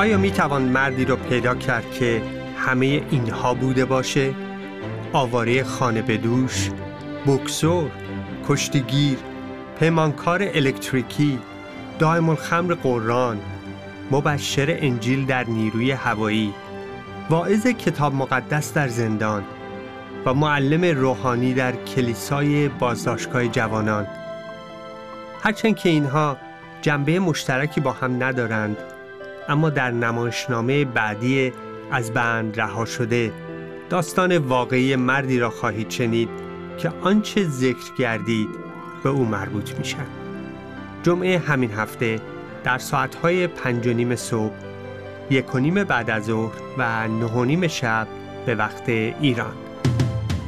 آیا می توان مردی را پیدا کرد که همه اینها بوده باشه؟ آواره خانه به دوش، بوکسور، کشتیگیر، پیمانکار الکتریکی، دائم الخمر قرآن، مبشر انجیل در نیروی هوایی، واعظ کتاب مقدس در زندان و معلم روحانی در کلیسای بازداشتگاه جوانان. هرچند که اینها جنبه مشترکی با هم ندارند، اما در نمایشنامه بعدی از بند رها شده داستان واقعی مردی را خواهید شنید که آنچه ذکر کردید به او مربوط میشن. جمعه همین هفته در ساعتهای 5:30 صبح، 1:30 بعد از ظهر و 9:30 شب به وقت ایران.